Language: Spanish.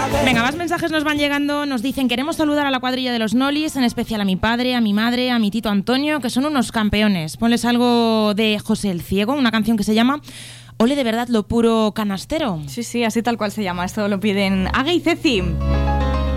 Venga, más mensajes nos van llegando. Nos dicen: queremos saludar a la cuadrilla de los Nolis, en especial a mi padre, a mi madre, a mi tito Antonio, que son unos campeones. Ponles algo de José el Ciego, una canción que se llama Ole de verdad lo puro canastero. Sí, así tal cual se llama. Esto lo piden Aga y Ceci.